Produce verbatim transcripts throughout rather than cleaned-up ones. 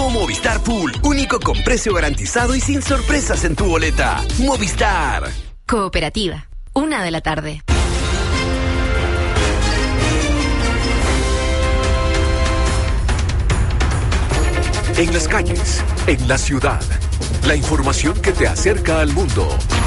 Nuevo Movistar Pool, único con precio garantizado y sin sorpresas en tu boleta. Movistar. Cooperativa, una de la tarde. En las calles, en la ciudad, la información que te acerca al mundo.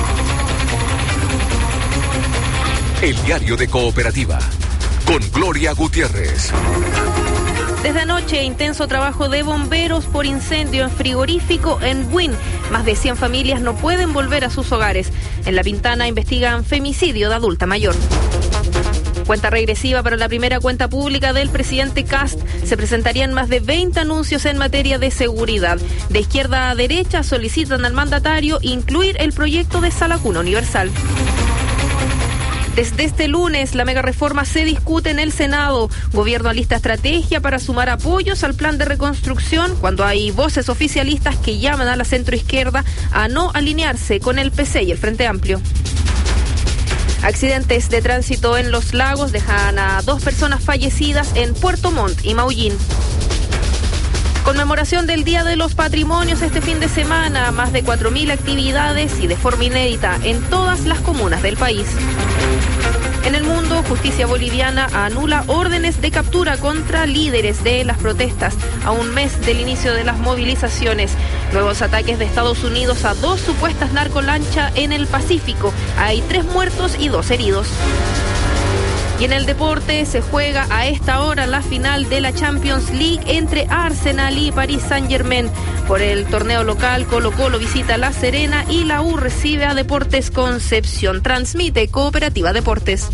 El diario de Cooperativa, con Gloria Gutiérrez. Desde anoche, intenso trabajo de bomberos por incendio en frigorífico en Buin. Más de cien familias no pueden volver a sus hogares. En La Pintana investigan femicidio de adulta mayor. Cuenta regresiva para la primera cuenta pública del presidente Kast. Se presentarían más de veinte anuncios en materia de seguridad. De izquierda a derecha solicitan al mandatario incluir el proyecto de sala cuna universal. Desde este lunes, la megareforma se discute en el Senado. Gobierno alista estrategia para sumar apoyos al plan de reconstrucción cuando hay voces oficialistas que llaman a la centroizquierda a no alinearse con el P C y el Frente Amplio. Accidentes de tránsito en Los Lagos dejan a dos personas fallecidas en Puerto Montt y Maullín. Conmemoración del Día de los Patrimonios este fin de semana. Más de cuatro mil actividades y de forma inédita en todas las comunas del país. En el mundo, justicia boliviana anula órdenes de captura contra líderes de las protestas a un mes del inicio de las movilizaciones. Nuevos ataques de Estados Unidos a dos supuestas narcolanchas en el Pacífico. Hay tres muertos y dos heridos. Y en el deporte se juega a esta hora la final de la Champions League entre Arsenal y Paris Saint-Germain. Por el torneo local, Colo-Colo visita La Serena y la U recibe a Deportes Concepción. Transmite Cooperativa Deportes.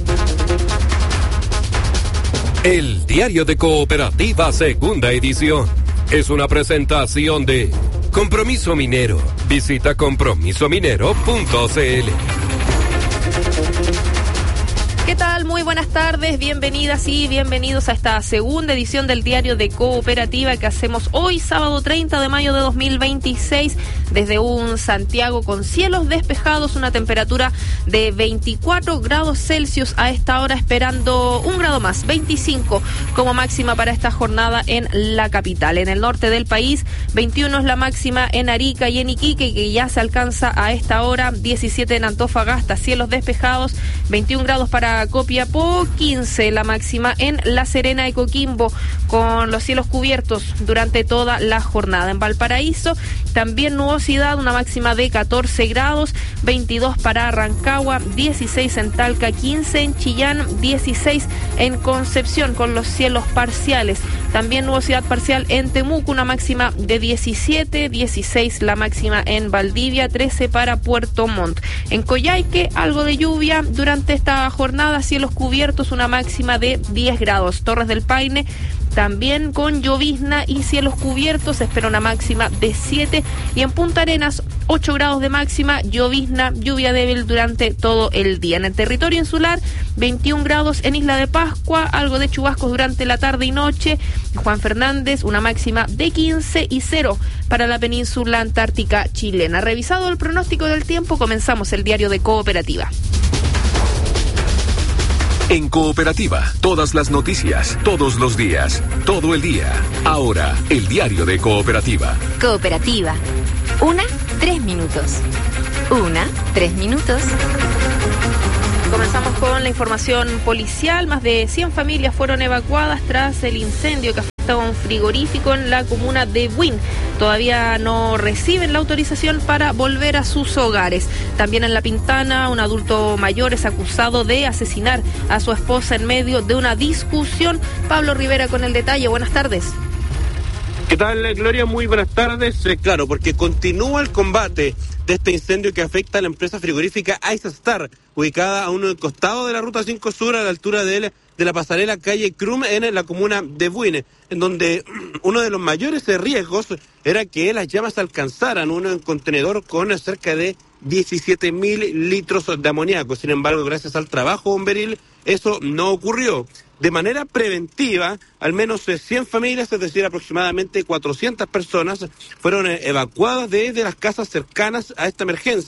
El diario de Cooperativa, segunda edición. Es una presentación de Compromiso Minero. Visita compromiso minero punto c l. ¿Qué tal? Muy buenas tardes, bienvenidas y bienvenidos a esta segunda edición del diario de Cooperativa que hacemos hoy, sábado treinta de mayo de dos mil veintiséis, desde un Santiago con cielos despejados, una temperatura de veinticuatro grados Celsius a esta hora, esperando un grado más, veinticinco como máxima para esta jornada en la capital. En el norte del país, veintiuno es la máxima en Arica y en Iquique, que ya se alcanza a esta hora, diecisiete en Antofagasta, cielos despejados, veintiún grados para Copiapó, quince la máxima en La Serena y Coquimbo, con los cielos cubiertos durante toda la jornada. En Valparaíso, también nubosidad, una máxima de catorce grados, veintidós para Rancagua, dieciséis en Talca, quince en Chillán, dieciséis en Concepción, con los cielos parciales. También nubosidad parcial en Temuco, una máxima de diecisiete, dieciséis la máxima en Valdivia, trece para Puerto Montt. En Coyhaique, algo de lluvia durante esta jornada, cielos cubiertos, una máxima de diez grados. Torres del Paine, también con llovizna y cielos cubiertos, se espera una máxima de siete. Y en Punta Arenas, ocho grados de máxima, llovizna, lluvia débil durante todo el día. En el territorio insular, veintiún grados en Isla de Pascua, algo de chubascos durante la tarde y noche. Juan Fernández, una máxima de quince y cero para la península antártica chilena. Revisado el pronóstico del tiempo, comenzamos el diario de Cooperativa. En Cooperativa, todas las noticias, todos los días, todo el día. Ahora, el diario de Cooperativa. Cooperativa. Una, tres minutos. Una, tres minutos. Comenzamos con la información policial. Más de cien familias fueron evacuadas tras el incendio que afectó a un frigorífico en la comuna de Buin. Todavía no reciben la autorización para volver a sus hogares. También en La Pintana, un adulto mayor es acusado de asesinar a su esposa en medio de una discusión. Pablo Rivera con el detalle. Buenas tardes. ¿Qué tal, Gloria? Muy buenas tardes. Eh, claro, porque continúa el combate de este incendio que afecta a la empresa frigorífica Ice Star, ubicada a un costado de la Ruta cinco Sur, a la altura de, de la pasarela calle Crum, en la comuna de Buin, en donde uno de los mayores riesgos era que las llamas alcanzaran un contenedor con cerca de diecisiete mil litros de amoníaco. Sin embargo, gracias al trabajo bomberil, eso no ocurrió. De manera preventiva, al menos cien familias, es decir, aproximadamente cuatrocientas personas, fueron evacuadas desde las casas cercanas a esta emergencia.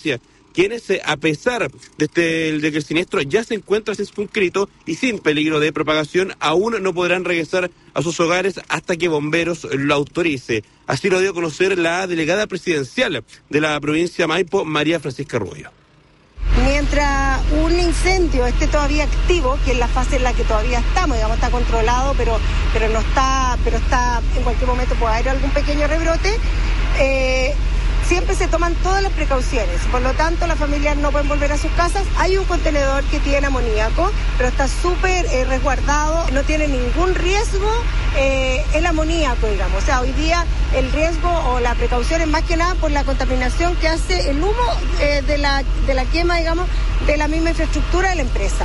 quienes, eh, a pesar de, este, de que el siniestro ya se encuentra circunscrito y sin peligro de propagación, aún no podrán regresar a sus hogares hasta que bomberos lo autorice. Así lo dio a conocer la delegada presidencial de la provincia de Maipo, María Francisca Rubio. Mientras un incendio esté todavía activo, que es la fase en la que todavía estamos, digamos, está controlado, pero, pero no está, pero está, en cualquier momento puede haber algún pequeño rebrote, eh, siempre se toman todas las precauciones, por lo tanto las familias no pueden volver a sus casas. Hay un contenedor que tiene amoníaco, pero está súper eh, resguardado, no tiene ningún riesgo eh, el amoníaco, digamos. O sea, hoy día el riesgo o la precaución es más que nada por la contaminación que hace el humo eh, de, la, de la quema, digamos, de la misma infraestructura de la empresa.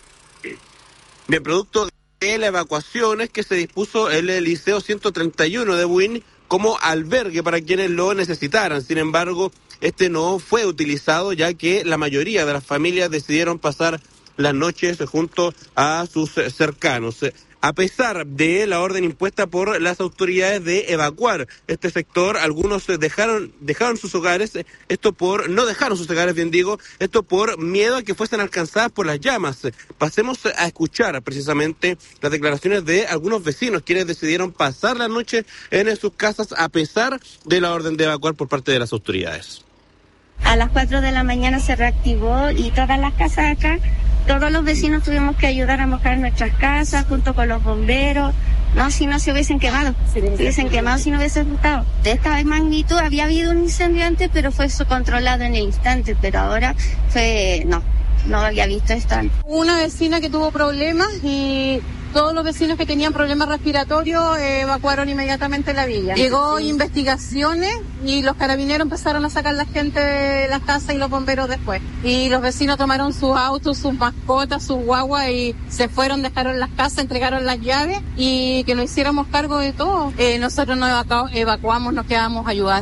Bien, producto de la evacuación es que se dispuso el Liceo ciento treinta y uno de Buin como albergue para quienes lo necesitaran. Sin embargo, este no fue utilizado, ya que la mayoría de las familias decidieron pasar las noches junto a sus cercanos. A pesar de la orden impuesta por las autoridades de evacuar este sector, algunos dejaron dejaron sus hogares, esto por no dejaron sus hogares, bien digo, esto por miedo a que fuesen alcanzadas por las llamas. Pasemos a escuchar precisamente las declaraciones de algunos vecinos quienes decidieron pasar la noche en sus casas a pesar de la orden de evacuar por parte de las autoridades. A las cuatro de la mañana se reactivó y todas las casas acá, todos los vecinos tuvimos que ayudar a mojar nuestras casas junto con los bomberos. No, si no se hubiesen quemado, se hubiesen quemado si no hubiese gustado. De esta magnitud había habido un incendio antes, pero fue controlado en el instante, pero ahora fue, no, no había visto esto antes. Una vecina que tuvo problemas y todos los vecinos que tenían problemas respiratorios eh, evacuaron inmediatamente la villa. Llegó sí. investigaciones y los carabineros empezaron a sacar la gente de las casas y los bomberos después. Y los vecinos tomaron sus autos, sus mascotas, sus guaguas y se fueron, dejaron las casas, entregaron las llaves y que nos hiciéramos cargo de todo. Eh, nosotros nos evacu- evacuamos, nos quedamos a ayudar.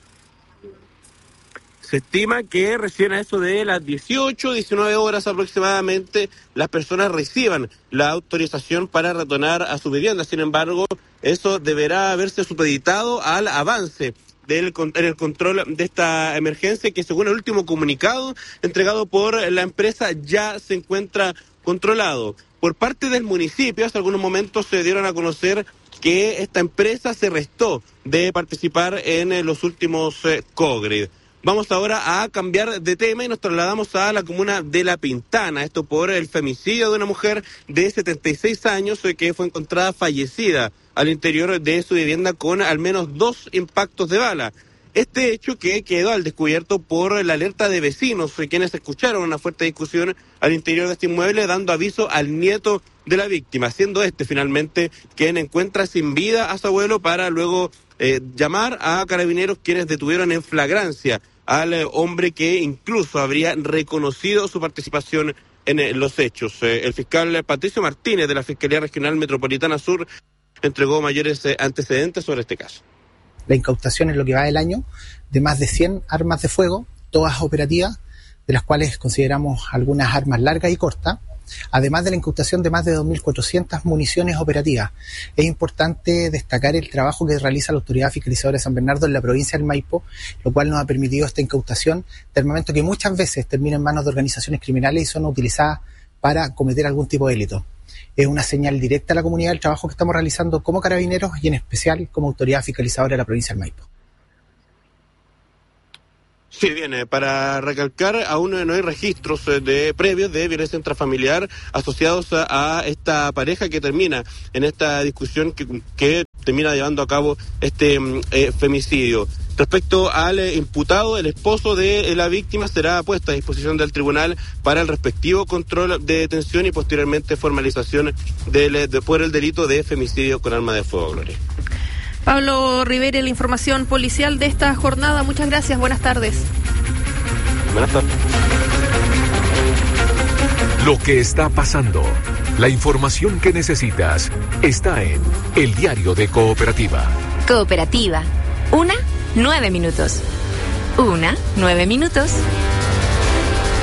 Se estima que recién a eso de las dieciocho, diecinueve horas aproximadamente, las personas reciban la autorización para retornar a su vivienda. Sin embargo, eso deberá haberse supeditado al avance del, en el control de esta emergencia, que según el último comunicado entregado por la empresa ya se encuentra controlado. Por parte del municipio, hace algunos momentos se dieron a conocer que esta empresa se restó de participar en los últimos eh, COGRID. Vamos ahora a cambiar de tema y nos trasladamos a la comuna de La Pintana, esto por el femicidio de una mujer de setenta y seis años que fue encontrada fallecida al interior de su vivienda con al menos dos impactos de bala. Este hecho que quedó al descubierto por la alerta de vecinos, quienes escucharon una fuerte discusión al interior de este inmueble, dando aviso al nieto de la víctima, siendo este finalmente quien encuentra sin vida a su abuelo para luego eh, llamar a carabineros, quienes detuvieron en flagrancia al eh, hombre que incluso habría reconocido su participación en eh, los hechos. Eh, el fiscal Patricio Martínez de la Fiscalía Regional Metropolitana Sur entregó mayores eh, antecedentes sobre este caso. La incautación en lo que va del año de más de cien armas de fuego, todas operativas, de las cuales consideramos algunas armas largas y cortas, además de la incautación de más de dos mil cuatrocientas municiones operativas. Es importante destacar el trabajo que realiza la Autoridad Fiscalizadora de San Bernardo en la provincia del Maipo, lo cual nos ha permitido esta incautación de armamento que muchas veces termina en manos de organizaciones criminales y son utilizadas para cometer algún tipo de delito. Es una señal directa a la comunidad del trabajo que estamos realizando como carabineros y en especial como Autoridad Fiscalizadora de la provincia del Maipo. Sí, bien, eh, para recalcar, aún no hay registros eh, de previos de violencia intrafamiliar asociados a, a esta pareja que termina en esta discusión que, que termina llevando a cabo este eh, femicidio. Respecto al eh, imputado, el esposo de eh, la víctima será puesto a disposición del tribunal para el respectivo control de detención y posteriormente formalización del, de, por el delito de femicidio con arma de fuego, Gloria. Pablo Rivera, la información policial de esta jornada. Muchas gracias, buenas tardes. Buenas tardes. Lo que está pasando, la información que necesitas, está en El Diario de Cooperativa. Cooperativa. Una, nueve minutos. Una, nueve minutos.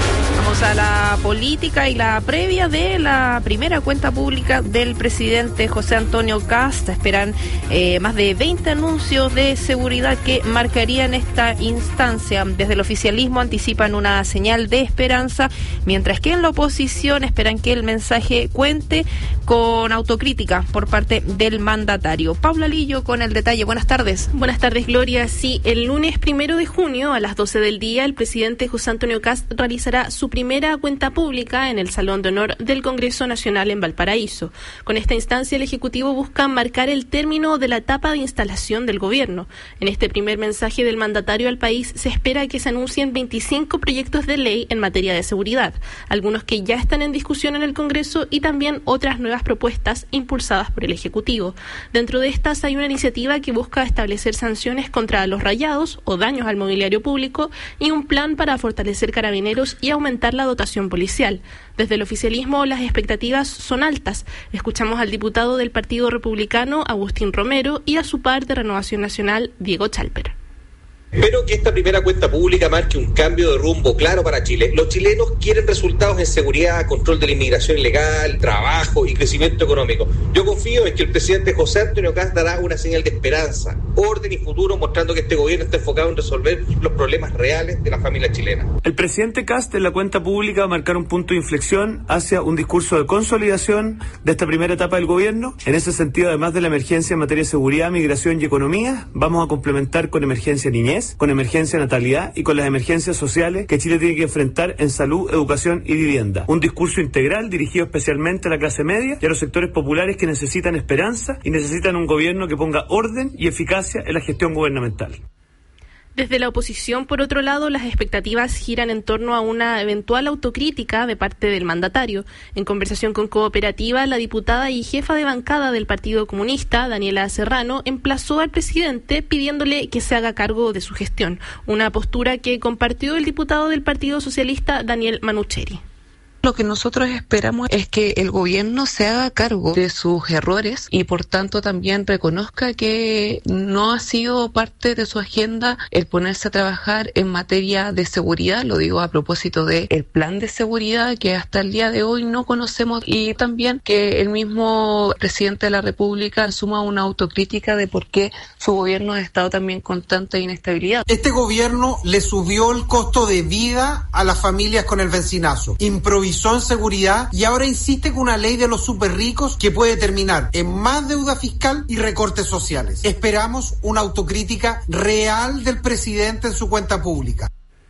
Vamos a la política y la previa de la primera cuenta pública del presidente José Antonio Kast. Esperan eh, más de veinte anuncios de seguridad que marcarían esta instancia. Desde el oficialismo anticipan una señal de esperanza, mientras que en la oposición esperan que el mensaje cuente con autocrítica por parte del mandatario. Paula Lillo con el detalle. Buenas tardes. Buenas tardes, Gloria. Sí, el lunes primero de junio a las doce del día, el presidente José Antonio Kast realizará su primera cuenta pública en el Salón de Honor del Congreso Nacional en Valparaíso. Con esta instancia, el Ejecutivo busca marcar el término de la etapa de instalación del gobierno. En este primer mensaje del mandatario al país, se espera que se anuncien veinticinco proyectos de ley en materia de seguridad, algunos que ya están en discusión en el Congreso y también otras nuevas propuestas impulsadas por el Ejecutivo. Dentro de estas hay una iniciativa que busca establecer sanciones contra los rayados o daños al mobiliario público y un plan para fortalecer carabineros y aumentar la dotación policial. Desde el oficialismo las expectativas son altas. Escuchamos al diputado del Partido Republicano, Agustín Romero, y a su par de Renovación Nacional, Diego Chalper. Espero que esta primera cuenta pública marque un cambio de rumbo claro para Chile. Los chilenos quieren resultados en seguridad, control de la inmigración ilegal, trabajo y crecimiento económico. Yo confío en que el presidente José Antonio Kast dará una señal de esperanza, orden y futuro, mostrando que este gobierno está enfocado en resolver los problemas reales de la familia chilena. El presidente Kast en la cuenta pública va a marcar un punto de inflexión hacia un discurso de consolidación de esta primera etapa del gobierno. En ese sentido, además de la emergencia en materia de seguridad, migración y economía, vamos a complementar con emergencia niñez, con emergencia natalidad y con las emergencias sociales que Chile tiene que enfrentar en salud, educación y vivienda. Un discurso integral dirigido especialmente a la clase media y a los sectores populares que necesitan esperanza y necesitan un gobierno que ponga orden y eficacia en la gestión gubernamental. Desde la oposición, por otro lado, las expectativas giran en torno a una eventual autocrítica de parte del mandatario. En conversación con Cooperativa, la diputada y jefa de bancada del Partido Comunista, Daniela Serrano, emplazó al presidente pidiéndole que se haga cargo de su gestión, una postura que compartió el diputado del Partido Socialista, Daniel Manucheri. Lo que nosotros esperamos es que el gobierno se haga cargo de sus errores y por tanto también reconozca que no ha sido parte de su agenda el ponerse a trabajar en materia de seguridad. Lo digo a propósito del plan de seguridad que hasta el día de hoy no conocemos, y también que el mismo presidente de la República asuma una autocrítica de por qué su gobierno ha estado también con tanta inestabilidad. Este gobierno le subió el costo de vida a las familias con el benzinazo, improvisó en seguridad y ahora insiste con una ley de los súper ricos que puede terminar en más deuda fiscal y recortes sociales. Esperamos una autocrítica real del presidente en su cuenta pública.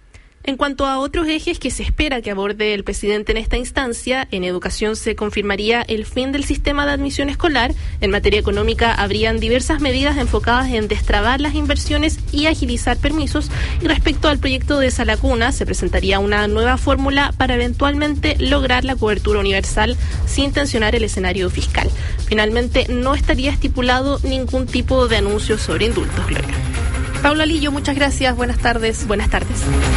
En cuanto a otros ejes que se espera que aborde el presidente en esta instancia, en educación se confirmaría el fin del sistema de admisión escolar. En materia económica habrían diversas medidas enfocadas en destrabar las inversiones y agilizar permisos. Y respecto al proyecto de Sala Cuna, se presentaría una nueva fórmula para eventualmente lograr la cobertura universal sin tensionar el escenario fiscal. Finalmente, no estaría estipulado ningún tipo de anuncio sobre indultos, Gloria. Paula Lillo, muchas gracias. Buenas tardes. Buenas tardes.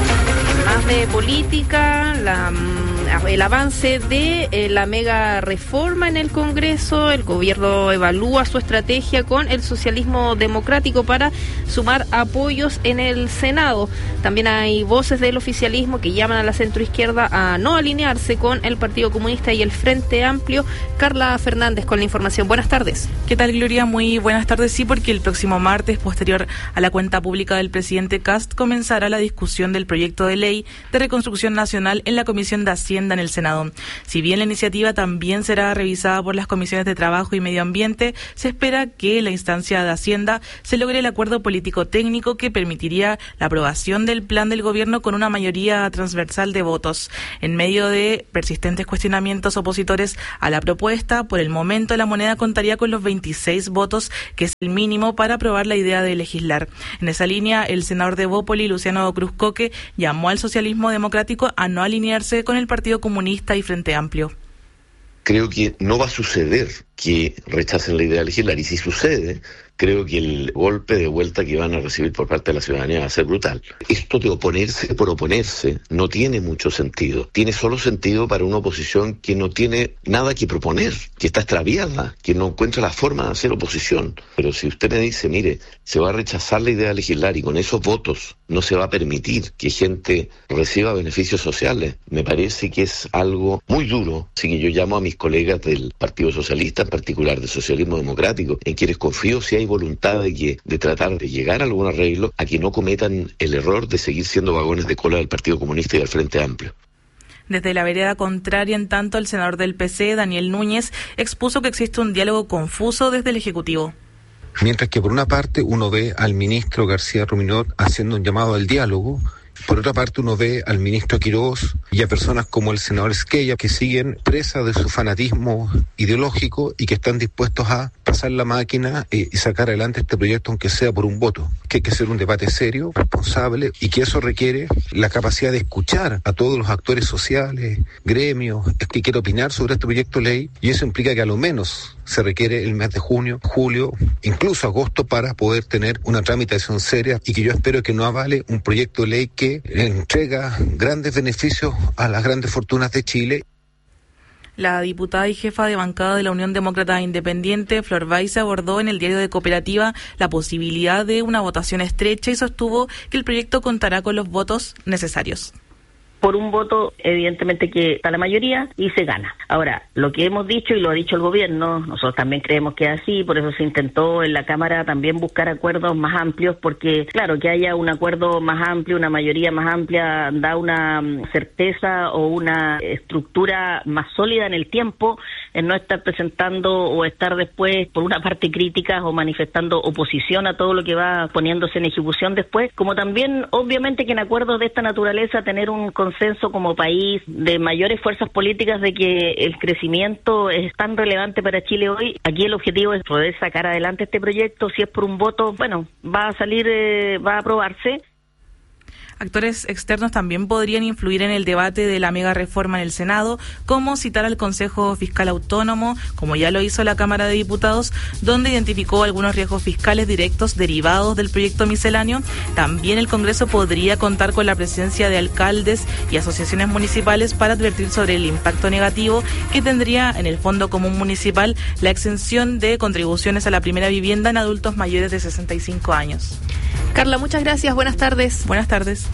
Más de política, la, el avance de eh, la mega reforma en el Congreso. El gobierno evalúa su estrategia con el socialismo democrático para sumar apoyos en el Senado. También hay voces del oficialismo que llaman a la centroizquierda a no alinearse con el Partido Comunista y el Frente Amplio. Carla Fernández con la información. Buenas tardes. ¿Qué tal, Gloria? Muy buenas tardes. Sí, porque el próximo martes, posterior a la cuenta pública del presidente Kast, comenzará la discusión del proyecto de ley de reconstrucción nacional en la Comisión de Hacienda en el Senado. Si bien la iniciativa también será revisada por las comisiones de Trabajo y Medio Ambiente, se espera que en la instancia de Hacienda se logre el acuerdo político técnico que permitiría la aprobación del plan del gobierno con una mayoría transversal de votos. En medio de persistentes cuestionamientos opositores a la propuesta, por el momento la moneda contaría con los veintiséis votos, que es el mínimo para aprobar la idea de legislar. En esa línea, el senador de Bópoli, Luciano Cruzcoque, llamó al socialismo democrático a no alinearse con el Partido Comunista y Frente Amplio. Creo que no va a suceder que rechacen la idea de legislar, y si sucede, creo que el golpe de vuelta que van a recibir por parte de la ciudadanía va a ser brutal. Esto de oponerse por oponerse no tiene mucho sentido. Tiene solo sentido para una oposición que no tiene nada que proponer, que está extraviada, que no encuentra la forma de hacer oposición. Pero si usted me dice, mire, se va a rechazar la idea de legislar y con esos votos no se va a permitir que gente reciba beneficios sociales, me parece que es algo muy duro. Así que yo llamo a mis colegas del Partido Socialista, en particular del Socialismo Democrático, en quienes confío si hay voluntad de que de tratar de llegar a algún arreglo, a que no cometan el error de seguir siendo vagones de cola del Partido Comunista y del Frente Amplio. Desde la vereda contraria, en tanto, el senador del P C, Daniel Núñez, expuso que existe un diálogo confuso desde el Ejecutivo. Mientras que por una parte uno ve al ministro García Ruminot haciendo un llamado al diálogo, por otra parte uno ve al ministro Quirós y a personas como el senador Esquella que siguen presas de su fanatismo ideológico y que están dispuestos a pasar la máquina y sacar adelante este proyecto aunque sea por un voto. Que hay que hacer un debate serio, responsable y que eso requiere la capacidad de escuchar a todos los actores sociales, gremios, que quieren opinar sobre este proyecto de ley, y eso implica que a lo menos se requiere el mes de junio, julio, incluso agosto para poder tener una tramitación seria y que yo espero que no avale un proyecto de ley que entrega grandes beneficios a las grandes fortunas de Chile. La diputada y jefa de bancada de la Unión Demócrata Independiente, Flor Baize, abordó en el diario de Cooperativa la posibilidad de una votación estrecha y sostuvo que el proyecto contará con los votos necesarios. Por un voto, evidentemente que está la mayoría y se gana. Ahora, lo que hemos dicho y lo ha dicho el gobierno, nosotros también creemos que es así, por eso se intentó en la Cámara también buscar acuerdos más amplios, porque claro, que haya un acuerdo más amplio, una mayoría más amplia, da una certeza o una estructura más sólida en el tiempo, en no estar presentando o estar después, por una parte, críticas o manifestando oposición a todo lo que va poniéndose en ejecución después, como también, obviamente, que en acuerdos de esta naturaleza tener un consenso como país de mayores fuerzas políticas de que el crecimiento es tan relevante para Chile hoy. Aquí el objetivo es poder sacar adelante este proyecto. Si es por un voto, bueno, va a salir, eh, va a aprobarse. Actores externos también podrían influir en el debate de la mega reforma en el Senado, como citar al Consejo Fiscal Autónomo, como ya lo hizo la Cámara de Diputados, donde identificó algunos riesgos fiscales directos derivados del proyecto misceláneo. También el Congreso podría contar con la presencia de alcaldes y asociaciones municipales para advertir sobre el impacto negativo que tendría en el Fondo Común Municipal la exención de contribuciones a la primera vivienda en adultos mayores de sesenta y cinco años. Carla, muchas gracias. Buenas tardes. Buenas tardes.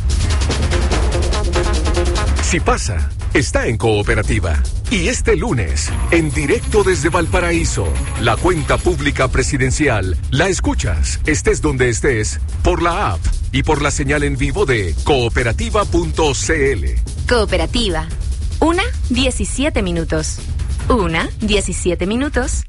Si pasa, está en Cooperativa. Y este lunes, en directo desde Valparaíso, la cuenta pública presidencial la escuchas, estés donde estés, por la app y por la señal en vivo de cooperativa punto c l. Cooperativa. Una, diecisiete minutos. Una, diecisiete minutos.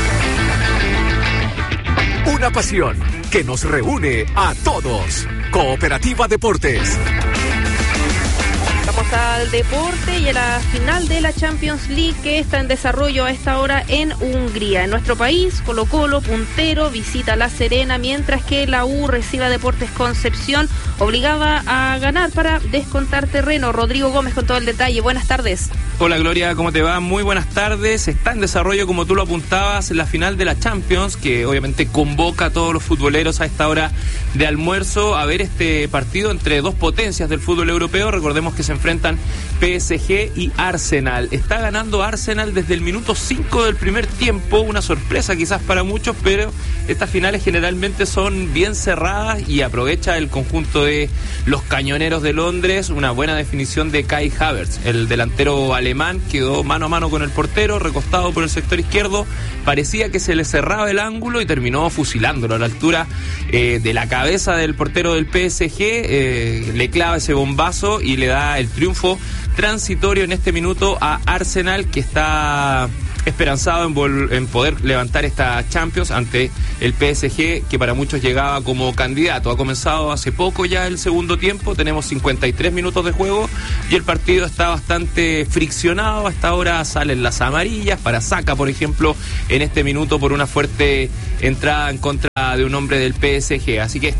Una pasión que nos reúne a todos. Cooperativa Deportes. Vamos al deporte y a la final de la Champions League que está en desarrollo a esta hora en Hungría. En nuestro país, Colo-Colo, puntero, visita La Serena, mientras que la U recibe a Deportes Concepción, obligada a ganar para descontar terreno. Rodrigo Gómez con todo el detalle. Buenas tardes. Hola Gloria, ¿cómo te va? Muy buenas tardes. Está en desarrollo, como tú lo apuntabas, la final de la Champions, que obviamente convoca a todos los futboleros a esta hora de almuerzo a ver este partido entre dos potencias del fútbol europeo. Recordemos que se enfrentan P S G y Arsenal. Está ganando Arsenal desde el minuto cinco del primer tiempo, una sorpresa quizás para muchos, pero estas finales generalmente son bien cerradas y aprovecha el conjunto de los cañoneros de Londres. Una buena definición de Kai Havertz, el delantero alemán, quedó mano a mano con el portero, recostado por el sector izquierdo, parecía que se le cerraba el ángulo y terminó fusilándolo a la altura eh, de la cabeza del portero del P S G, eh, le clava ese bombazo y le da el triunfo transitorio en este minuto a Arsenal, que está esperanzado en, vol- en poder levantar esta Champions ante el P S G, que para muchos llegaba como candidato. Ha comenzado hace poco ya el segundo tiempo, tenemos cincuenta y tres minutos de juego y el partido está bastante friccionado. Hasta ahora salen las amarillas para Saka, por ejemplo, en este minuto por una fuerte entrada en contra de un hombre del P S G, así que está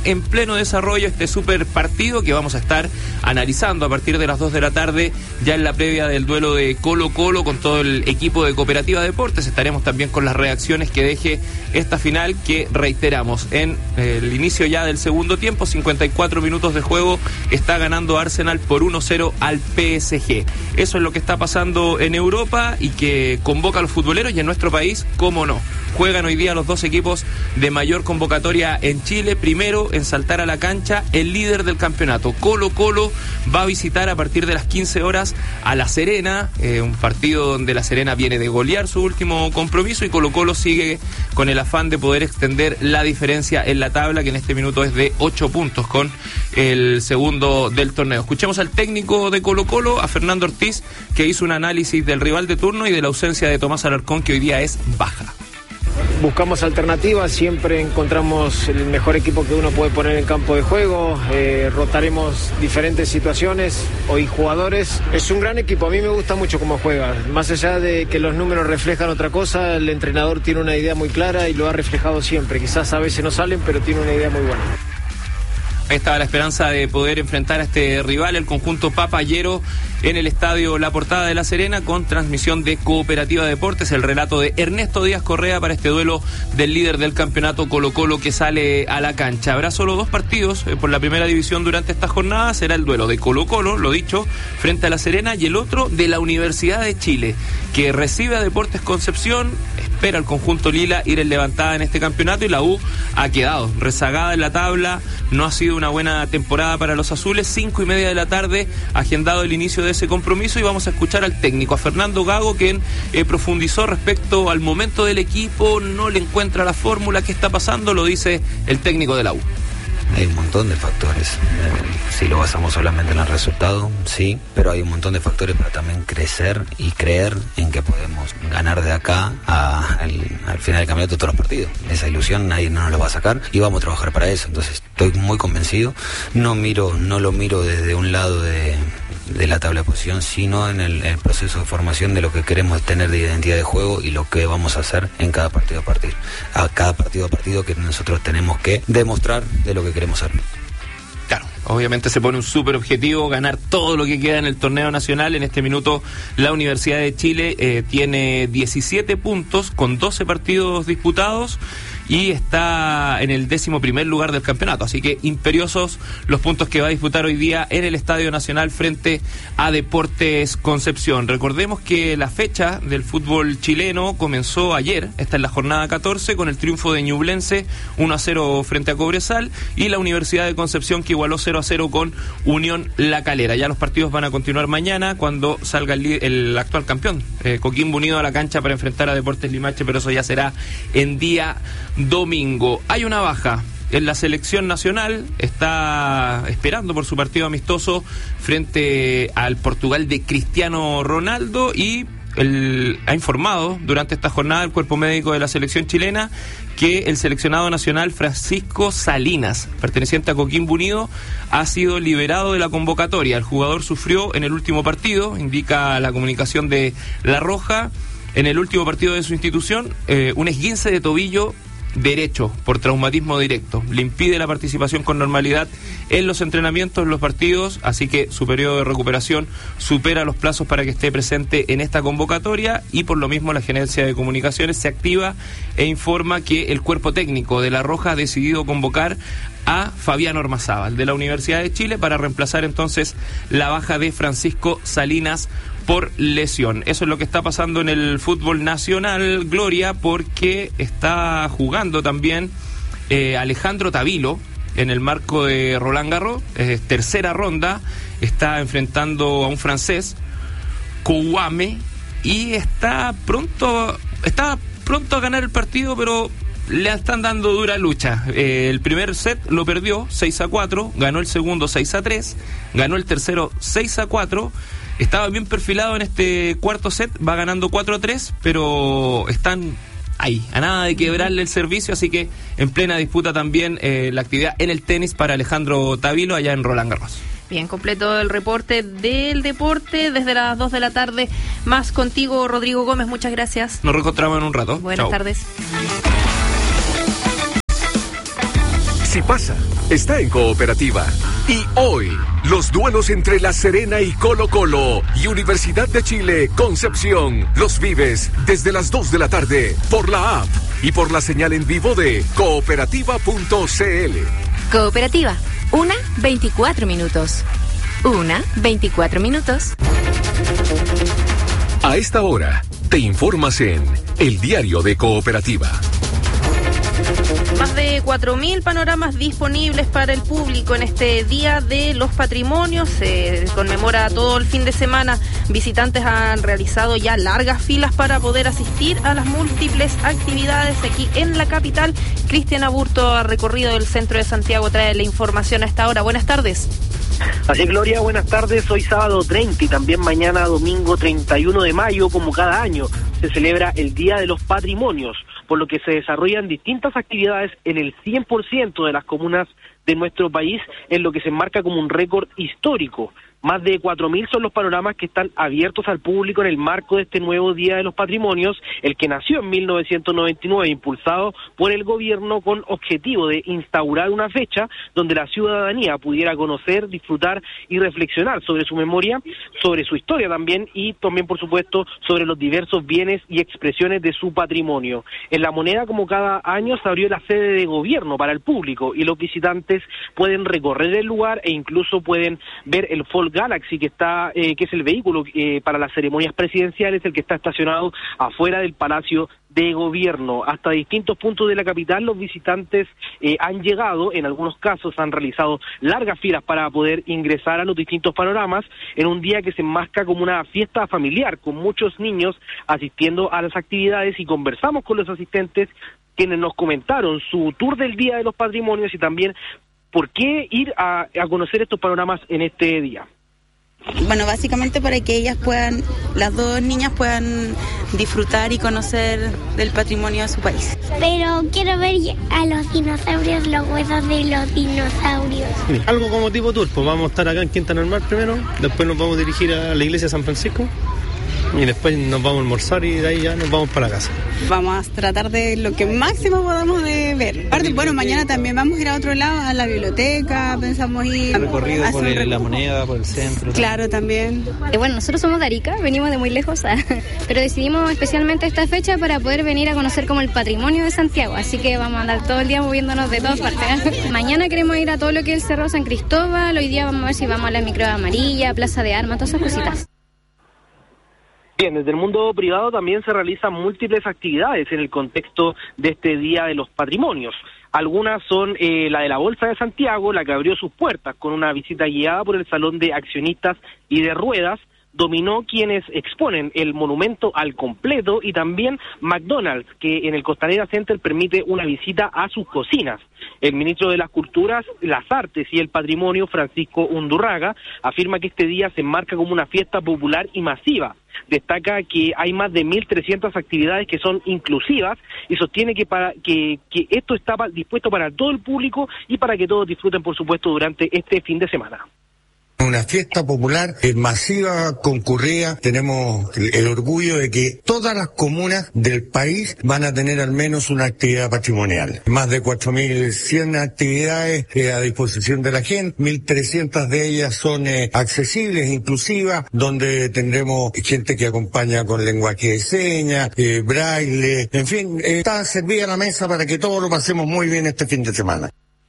en pleno desarrollo este super partido que vamos a estar analizando a partir de las dos de la tarde, ya en la previa del duelo de Colo Colo con todo el equipo de Cooperativa Deportes. Estaremos también con las reacciones que deje esta final, que reiteramos, en el inicio ya del segundo tiempo, cincuenta y cuatro minutos de juego, está ganando Arsenal por uno cero al P S G. Eso es lo que está pasando en Europa y que convoca a los futboleros, y en nuestro país, cómo no. Juegan hoy día los dos equipos de mayor convocatoria en Chile. Primero en saltar a la cancha el líder del campeonato. Colo Colo va a visitar a partir de las quince horas a La Serena, eh, un partido donde La Serena viene de golear su último compromiso, y Colo Colo sigue con el afán de poder extender la diferencia en la tabla, que en este minuto es de ocho puntos con el segundo del torneo. Escuchemos al técnico de Colo Colo, a Fernando Ortiz, que hizo un análisis del rival de turno y de la ausencia de Tomás Alarcón, que hoy día es baja. Buscamos alternativas, siempre encontramos el mejor equipo que uno puede poner en campo de juego, eh, rotaremos diferentes situaciones, hoy jugadores. Es un gran equipo, a mí me gusta mucho cómo juega, más allá de que los números reflejan otra cosa, el entrenador tiene una idea muy clara y lo ha reflejado siempre. Quizás a veces no salen, pero tiene una idea muy buena. Ahí estaba la esperanza de poder enfrentar a este rival, el conjunto papayero, en el estadio La Portada de La Serena, con transmisión de Cooperativa Deportes. El relato de Ernesto Díaz Correa para este duelo del líder del campeonato, Colo Colo, que sale a la cancha. Habrá solo dos partidos eh, por la primera división durante esta jornada. Será el duelo de Colo Colo, lo dicho, frente a La Serena, y el otro de la Universidad de Chile, que recibe a Deportes Concepción. Espera el conjunto lila ir en levantada en este campeonato, y la U ha quedado rezagada en la tabla. No ha sido una buena temporada para los azules. Cinco y media de la tarde, agendado el inicio de ese compromiso, y vamos a escuchar al técnico, a Fernando Gago, quien eh, profundizó respecto al momento del equipo. No le encuentra la fórmula. ¿Qué está pasando? Lo dice el técnico de la U. Hay un montón de factores. Si lo basamos solamente en el resultado, sí, pero hay un montón de factores para también crecer y creer en que podemos ganar de acá a, al, al final del campeonato todos los partidos. Esa ilusión nadie no nos lo va a sacar y vamos a trabajar para eso. Entonces estoy muy convencido. No miro, no lo miro desde un lado de, de la tabla de posición, sino en el, el proceso de formación de lo que queremos tener de identidad de juego y lo que vamos a hacer en cada partido a partido. A cada partido a partido que nosotros tenemos que demostrar de lo que queremos hacer. Claro, obviamente se pone un súper objetivo, ganar todo lo que queda en el torneo nacional. En este minuto la Universidad de Chile eh, tiene diecisiete puntos con doce partidos disputados y está en el décimo primer lugar del campeonato, así que imperiosos los puntos que va a disputar hoy día en el Estadio Nacional frente a Deportes Concepción. Recordemos que la fecha del fútbol chileno comenzó ayer, esta es la jornada catorce, con el triunfo de Ñublense uno a cero frente a Cobresal, y la Universidad de Concepción, que igualó cero a cero con Unión La Calera. Ya los partidos van a continuar mañana cuando salga el, el actual campeón, eh, Coquimbo Unido, a la cancha para enfrentar a Deportes Limache, pero eso ya será en día domingo. Hay una baja en la selección nacional, está esperando por su partido amistoso frente al Portugal de Cristiano Ronaldo, y el, ha informado durante esta jornada el cuerpo médico de la selección chilena que el seleccionado nacional Francisco Salinas, perteneciente a Coquimbo Unido, ha sido liberado de la convocatoria. El jugador sufrió en el último partido, indica la comunicación de La Roja, en el último partido de su institución, eh, un esguince de tobillo derecho por traumatismo directo. Le impide la participación con normalidad en los entrenamientos, en los partidos, así que su periodo de recuperación supera los plazos para que esté presente en esta convocatoria, y por lo mismo la Gerencia de Comunicaciones se activa e informa que el cuerpo técnico de La Roja ha decidido convocar a Fabián Ormazábal de la Universidad de Chile para reemplazar entonces la baja de Francisco Salinas por lesión. Eso es lo que está pasando en el fútbol nacional, Gloria, porque está jugando también eh, Alejandro Tavilo en el marco de Roland Garros, eh, tercera ronda, está enfrentando a un francés, Kouame, y está pronto, está pronto a ganar el partido, pero le están dando dura lucha. Eh, el primer set lo perdió seis a cuatro, ganó el segundo seis a tres, ganó el tercero seis a cuatro. Estaba bien perfilado en este cuarto set, va ganando cuatro a tres, pero están ahí, a nada de quebrarle el servicio, así que en plena disputa también eh, la actividad en el tenis para Alejandro Tavilo allá en Roland Garros. Bien, completo el reporte del deporte desde las dos de la tarde, más contigo, Rodrigo Gómez, muchas gracias. Nos reencontramos en un rato. Buenas Chau. tardes. Si pasa, está en Cooperativa. Y hoy, los duelos entre La Serena y Colo Colo y Universidad de Chile, Concepción, los vives desde las dos de la tarde por la app y por la señal en vivo de cooperativa punto c l. Cooperativa, una veinticuatro minutos. Una veinticuatro minutos. A esta hora, te informas en El Diario de Cooperativa. Más de cuatro mil panoramas disponibles para el público en este Día de los Patrimonios. Se conmemora todo el fin de semana. Visitantes han realizado ya largas filas para poder asistir a las múltiples actividades aquí en la capital. Cristian Aburto, ha recorrido el centro de Santiago, trae la información a esta hora. Buenas tardes. Así es, Gloria, buenas tardes. Hoy sábado treinta y también mañana domingo treinta y uno de mayo, como cada año, se celebra el Día de los Patrimonios, por lo que se desarrollan distintas actividades en el cien por ciento de las comunas de nuestro país, en lo que se enmarca como un récord histórico. Más de cuatro mil son los panoramas que están abiertos al público en el marco de este nuevo Día de los Patrimonios, el que nació en mil novecientos noventa y nueve, impulsado por el gobierno con objetivo de instaurar una fecha donde la ciudadanía pudiera conocer, disfrutar y reflexionar sobre su memoria, sobre su historia también, y también, por supuesto, sobre los diversos bienes y expresiones de su patrimonio. En La Moneda, como cada año, se abrió la sede de gobierno para el público y los visitantes pueden recorrer el lugar e incluso pueden ver el folk Galaxy, que está, eh, que es el vehículo eh, para las ceremonias presidenciales, el que está estacionado afuera del Palacio de Gobierno. Hasta distintos puntos de la capital los visitantes eh, han llegado, en algunos casos han realizado largas filas para poder ingresar a los distintos panoramas en un día que se enmarca como una fiesta familiar, con muchos niños asistiendo a las actividades, y conversamos con los asistentes, quienes nos comentaron su tour del Día de los Patrimonios y también por qué ir a, a conocer estos panoramas en este día. Bueno, básicamente para que ellas puedan, las dos niñas puedan disfrutar y conocer del patrimonio de su país. Pero quiero ver a los dinosaurios, los huesos de los dinosaurios. Algo como tipo tour, pues vamos a estar acá en Quinta Normal primero, después nos vamos a dirigir a la iglesia de San Francisco y después nos vamos a almorzar y de ahí ya nos vamos para la casa. Vamos a tratar de lo que máximo podamos de ver. Aparte, bueno, mañana también vamos a ir a otro lado, a la biblioteca, pensamos ir... Recorrido por el, la Moneda, por el centro. Claro, también. Eh, bueno, nosotros somos de Arica, venimos de muy lejos, pero decidimos especialmente esta fecha para poder venir a conocer como el patrimonio de Santiago, así que vamos a andar todo el día moviéndonos de todas partes. Mañana queremos ir a todo lo que es el Cerro San Cristóbal, hoy día vamos a ver si vamos a la Micro Amarilla, Plaza de Armas, todas esas cositas. Bien, desde el mundo privado también se realizan múltiples actividades en el contexto de este Día de los Patrimonios. Algunas son eh, la de la Bolsa de Santiago, la que abrió sus puertas con una visita guiada por el Salón de Accionistas y de Ruedas, Dominó, quienes exponen el monumento al completo, y también McDonald's, que en el Costanera Center permite una visita a sus cocinas. El ministro de las Culturas, las Artes y el Patrimonio, Francisco Undurraga, afirma que este día se enmarca como una fiesta popular y masiva. Destaca que hay más de mil trescientas actividades que son inclusivas y sostiene que, para, que, que esto está dispuesto para todo el público y para que todos disfruten, por supuesto, durante este fin de semana. Una fiesta popular eh, masiva, concurrida. Tenemos el, el orgullo de que todas las comunas del país van a tener al menos una actividad patrimonial. Más de cuatro mil cien actividades eh, a disposición de la gente, mil trescientas de ellas son eh, accesibles, inclusivas, donde tendremos gente que acompaña con lenguaje de señas, eh, braille, en fin, eh, está servida la mesa para que todos lo pasemos muy bien este fin de semana.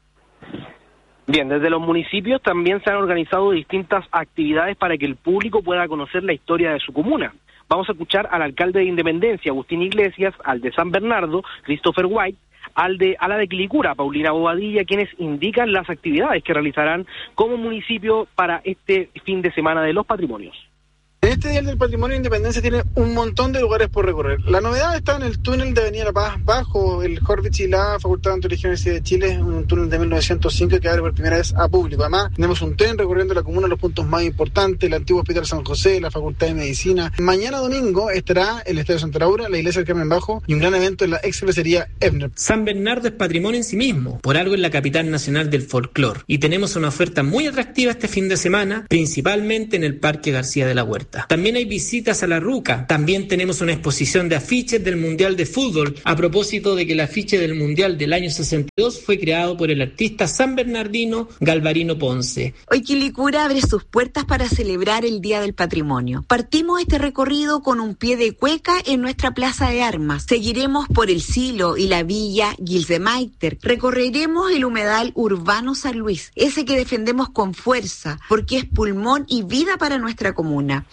Bien, desde los municipios también se han organizado distintas actividades para que el público pueda conocer la historia de su comuna. Vamos a escuchar al alcalde de Independencia, Agustín Iglesias, al de San Bernardo, Christopher White, al de a la de Quilicura, Paulina Bobadilla, quienes indican las actividades que realizarán como municipio para este fin de semana de los patrimonios. Este Día del Patrimonio de Independencia tiene un montón de lugares por recorrer. La novedad está en el túnel de Avenida La Paz, bajo el Horvitz y la Facultad de Antropología de la Universidad de Chile, un túnel de mil novecientos cinco que abre por primera vez a público. Además, tenemos un tren recorriendo la comuna, los puntos más importantes, el antiguo Hospital San José, la Facultad de Medicina. Mañana domingo estará el Estadio Santa Laura, la Iglesia del Carmen Bajo y un gran evento en la ex cervecería Ebner. San Bernardo es patrimonio en sí mismo, por algo es la capital nacional del folclore, y tenemos una oferta muy atractiva este fin de semana, principalmente en el Parque García de la Huerta. Plaza. También hay visitas a la Ruca. También tenemos una exposición de afiches del Mundial de Fútbol, a propósito de que el afiche del Mundial del año sesenta y dos fue creado por el artista san bernardino Galvarino Ponce. Hoy Quilicura abre sus puertas para celebrar el Día del Patrimonio. Partimos este recorrido con un pie de cueca en nuestra plaza de armas. Seguiremos por el Silo y la villa Gilsemaiter. Recorreremos el humedal urbano San Luis, ese que defendemos con fuerza, porque es pulmón y vida para nuestra comuna.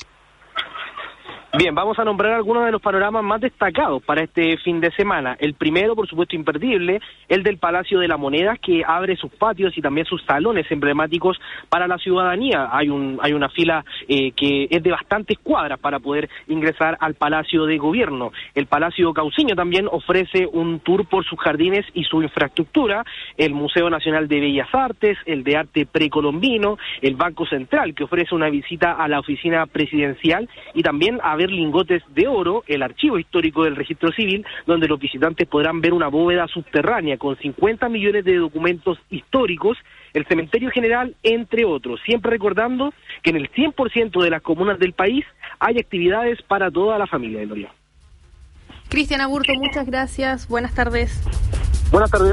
Bien, vamos a nombrar algunos de los panoramas más destacados para este fin de semana. El primero, por supuesto, imperdible, el del Palacio de la Moneda, que abre sus patios y también sus salones emblemáticos para la ciudadanía. Hay un hay una fila eh, que es de bastantes cuadras para poder ingresar al Palacio de Gobierno. El Palacio Cauciño también ofrece un tour por sus jardines y su infraestructura. El Museo Nacional de Bellas Artes, el de Arte Precolombino, el Banco Central, que ofrece una visita a la oficina presidencial, y también a ver lingotes de oro, el archivo histórico del Registro Civil, donde los visitantes podrán ver una bóveda subterránea con cincuenta millones de documentos históricos, el Cementerio General, entre otros. Siempre recordando que en el cien por ciento de las comunas del país hay actividades para toda la familia de Gloria. Cristian Aburto, muchas gracias. Buenas tardes. Buenas tardes.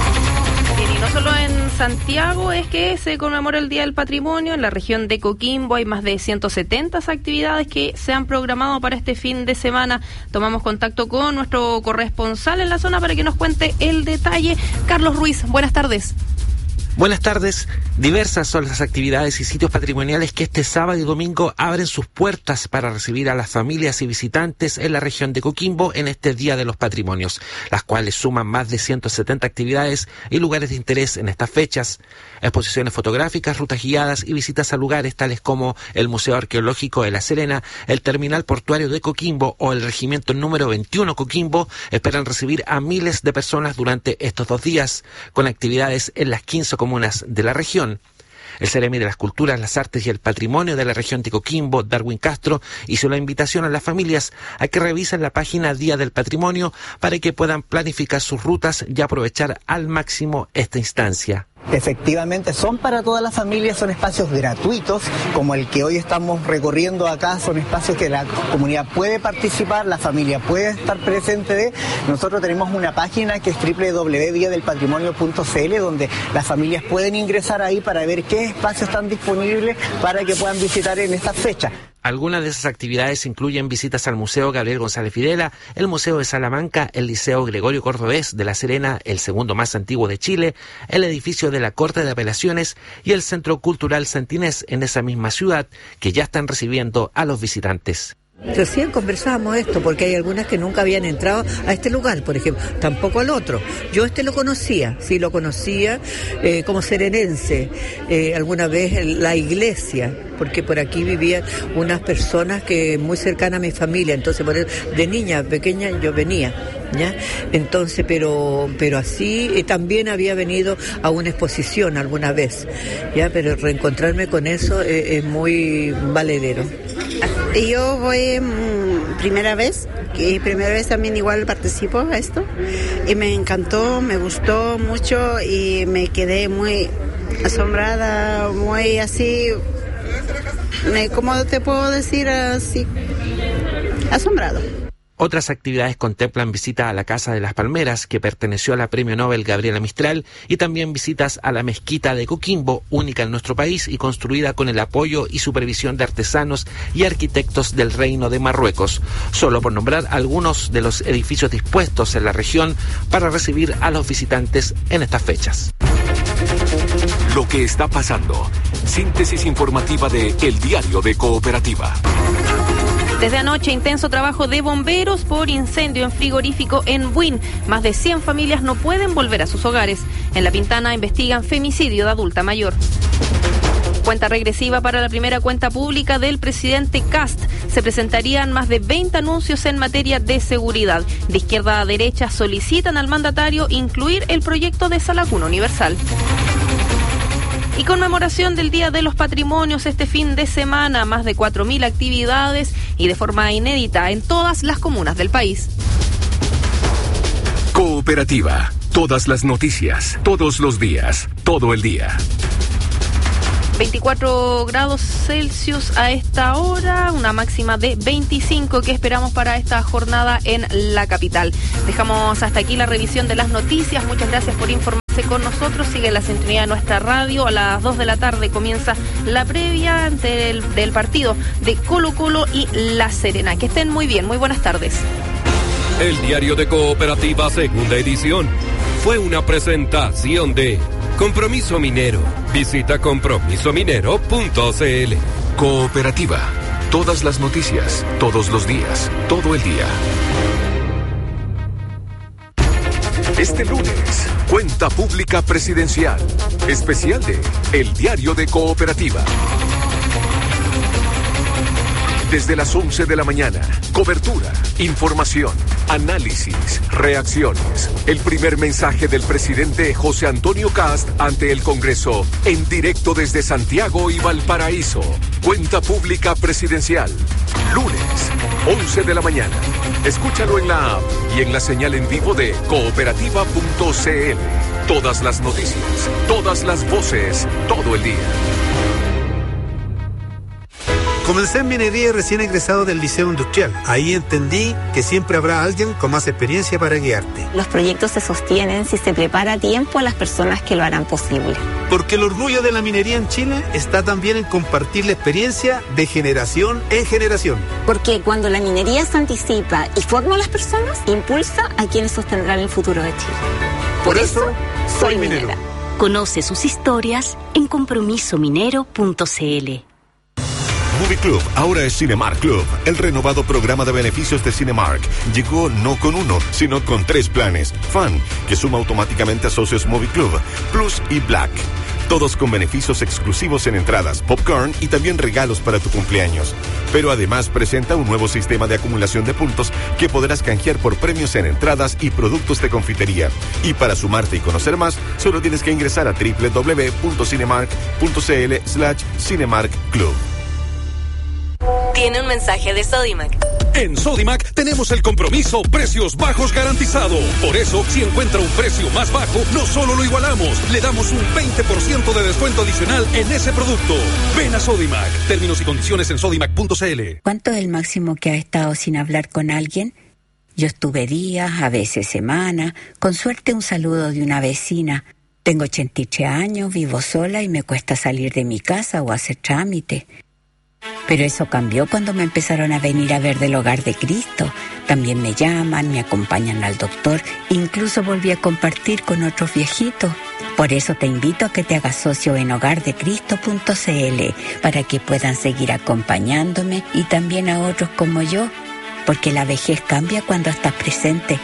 Bien, y no solo en Santiago es que se conmemora el Día del Patrimonio. En la región de Coquimbo hay más de ciento setenta actividades que se han programado para este fin de semana. Tomamos contacto con nuestro corresponsal en la zona para que nos cuente el detalle. Carlos Ruiz, buenas tardes. Buenas tardes. Diversas son las actividades y sitios patrimoniales que este sábado y domingo abren sus puertas para recibir a las familias y visitantes en la región de Coquimbo en este Día de los Patrimonios, las cuales suman más de ciento setenta actividades y lugares de interés en estas fechas. Exposiciones fotográficas, rutas guiadas y visitas a lugares tales como el Museo Arqueológico de La Serena, el Terminal Portuario de Coquimbo o el Regimiento número veintiuno Coquimbo esperan recibir a miles de personas durante estos dos días, con actividades en las quince comunas de la región. El Ceremi de las Culturas, las Artes y el Patrimonio de la región de Coquimbo, Darwin Castro, hizo la invitación a las familias a que revisen la página Día del Patrimonio para que puedan planificar sus rutas y aprovechar al máximo esta instancia. Efectivamente, son para todas las familias, son espacios gratuitos, como el que hoy estamos recorriendo acá, son espacios que la comunidad puede participar, la familia puede estar presente de. Nosotros tenemos una página que es doble u doble u doble u punto día del patrimonio punto c l, donde las familias pueden ingresar ahí para ver qué espacios están disponibles para que puedan visitar en esta fecha. Algunas de esas actividades incluyen visitas al Museo Gabriel González Videla, el Museo de Salamanca, el Liceo Gregorio Cordobés de La Serena, el segundo más antiguo de Chile, el edificio de la Corte de Apelaciones y el Centro Cultural Santinés en esa misma ciudad, que ya están recibiendo a los visitantes. Recién conversábamos esto, porque hay algunas que nunca habían entrado a este lugar, por ejemplo, tampoco al otro. Yo este lo conocía, sí lo conocía eh, como serenense, eh, alguna vez en la iglesia, porque por aquí vivían unas personas que muy cercanas a mi familia, entonces por eso, de niña pequeña yo venía, ¿ya? Entonces, pero pero así eh, también había venido a una exposición alguna vez, ya, pero reencontrarme con eso eh, es muy valedero. Yo voy mmm, primera vez, y primera vez también igual participo a esto, y me encantó, me gustó mucho y me quedé muy asombrada, muy así, me, ¿cómo te puedo decir? Así, asombrado. Otras actividades contemplan visita a la Casa de las Palmeras, que perteneció a la Premio Nobel Gabriela Mistral, y también visitas a la Mezquita de Coquimbo, única en nuestro país y construida con el apoyo y supervisión de artesanos y arquitectos del Reino de Marruecos, solo por nombrar algunos de los edificios dispuestos en la región para recibir a los visitantes en estas fechas. Lo que está pasando. Síntesis informativa de El Diario de Cooperativa. Desde anoche, intenso trabajo de bomberos por incendio en frigorífico en Buin. Más de cien familias no pueden volver a sus hogares. En La Pintana investigan femicidio de adulta mayor. Cuenta regresiva para la primera cuenta pública del presidente Kast. Se presentarían más de veinte anuncios en materia de seguridad. De izquierda a derecha solicitan al mandatario incluir el proyecto de Sala Cuna Universal. Y conmemoración del Día de los Patrimonios este fin de semana, más de cuatro mil actividades y de forma inédita en todas las comunas del país. Cooperativa, todas las noticias, todos los días, todo el día. veinticuatro grados Celsius a esta hora, una máxima de veinticinco que esperamos para esta jornada en la capital. Dejamos hasta aquí la revisión de las noticias. Muchas gracias por informarse con nosotros. Sigue la sintonía de nuestra radio. A las dos de la tarde comienza la previa del, del partido de Colo Colo y La Serena. Que estén muy bien, muy buenas tardes. El diario de Cooperativa, segunda edición, fue una presentación de Compromiso Minero. Visita compromiso minero punto c l. Cooperativa. Todas las noticias, todos los días, todo el día. Este lunes, Cuenta Pública Presidencial. Especial de El Diario de Cooperativa. Desde las once de la mañana, cobertura, información, análisis, reacciones. El primer mensaje del presidente José Antonio Kast ante el Congreso, en directo desde Santiago y Valparaíso. Cuenta Pública Presidencial. Lunes, once de la mañana. Escúchalo en la app y en la señal en vivo de cooperativa punto c l. Todas las noticias, todas las voces, todo el día. Comencé en minería y recién egresado del Liceo Industrial. Ahí entendí que siempre habrá alguien con más experiencia para guiarte. Los proyectos se sostienen si se prepara a tiempo a las personas que lo harán posible. Porque el orgullo de la minería en Chile está también en compartir la experiencia de generación en generación. Porque cuando la minería se anticipa y forma a las personas, impulsa a quienes sostendrán el futuro de Chile. Por, Por eso, eso, soy minera. minera. Conoce sus historias en compromiso minero punto c l. Movie Club ahora es Cinemark Club. El renovado programa de beneficios de Cinemark llegó no con uno, sino con tres planes. Fan, que suma automáticamente a socios Movie Club, Plus y Black. Todos con beneficios exclusivos en entradas, popcorn y también regalos para tu cumpleaños. Pero además presenta un nuevo sistema de acumulación de puntos que podrás canjear por premios en entradas y productos de confitería. Y para sumarte y conocer más, solo tienes que ingresar a doble u doble u doble u punto cinemark punto c l slash Cinemark Club. Tiene un mensaje de Sodimac. En Sodimac tenemos el compromiso precios bajos garantizado. Por eso, si encuentra un precio más bajo, no solo lo igualamos, le damos un veinte por ciento de descuento adicional en ese producto. Ven a Sodimac. Términos y condiciones en sodimac punto c l. ¿Cuánto es el máximo que has estado sin hablar con alguien? Yo estuve días, a veces semanas, con suerte un saludo de una vecina. Tengo ochenta y tres años, vivo sola y me cuesta salir de mi casa o hacer trámite. Pero eso cambió cuando me empezaron a venir a ver del Hogar de Cristo. También me llaman, me acompañan al doctor, incluso volví a compartir con otros viejitos. Por eso te invito a que te hagas socio en hogar de cristo punto c l para que puedan seguir acompañándome y también a otros como yo, porque la vejez cambia cuando estás presente.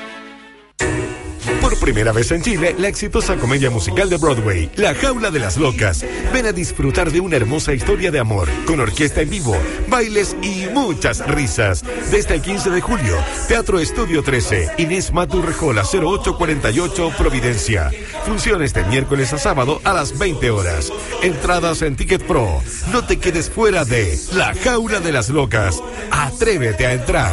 Por primera vez en Chile, la exitosa comedia musical de Broadway, La Jaula de las Locas. Ven a disfrutar de una hermosa historia de amor, con orquesta en vivo, bailes y muchas risas. Desde el quince de julio, Teatro Estudio trece, Inés Maturrejola, cero ocho cuarenta y ocho, Providencia. Funciones de miércoles a sábado a las veinte horas. Entradas en Ticket Pro. No te quedes fuera de La Jaula de las Locas. Atrévete a entrar.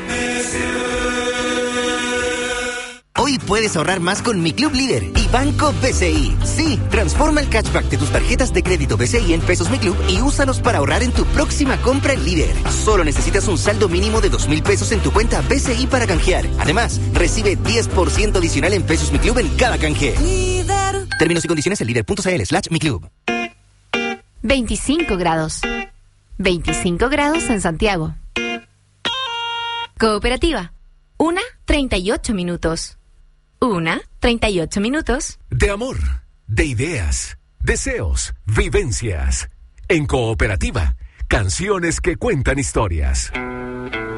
Hoy puedes ahorrar más con Mi Club Líder y Banco B C I. Sí, transforma el cashback de tus tarjetas de crédito B C I en pesos Mi Club y úsalos para ahorrar en tu próxima compra en Líder. Solo necesitas un saldo mínimo de dos mil pesos en tu cuenta B C I para canjear. Además, recibe diez por ciento adicional en pesos Mi Club en cada canje. Líder. Términos y condiciones en líder punto c l slash Mi Club. veinticinco grados. veinticinco grados en Santiago. Cooperativa. Una, treinta y ocho minutos. Una, treinta y ocho minutos. De amor, de ideas, deseos, vivencias. En Cooperativa, canciones que cuentan historias.